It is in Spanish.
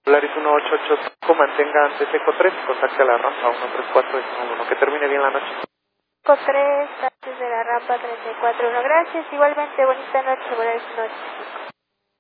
Polaris 1885, mantenga antes Eco 3 y contacte a la rampa 134 que termine bien la noche. Eco 3, antes de la rampa 341. Gracias, igualmente, bonita noche, Polaris 1885.